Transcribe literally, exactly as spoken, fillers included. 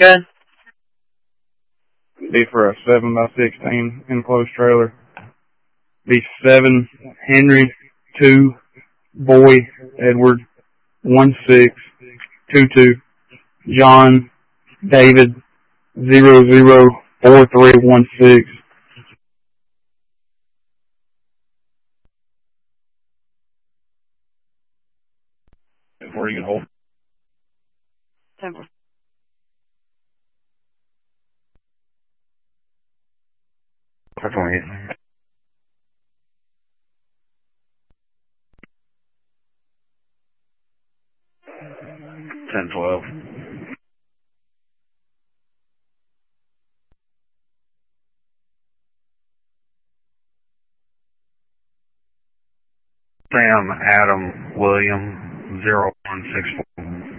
Good. Be for a seven by sixteen enclosed trailer. Be seven Henry, two Boy Edward, one six two two John David zero zero four three one six. Where you can hold. Temper. ten twelve. Sam Adam William zero one six four.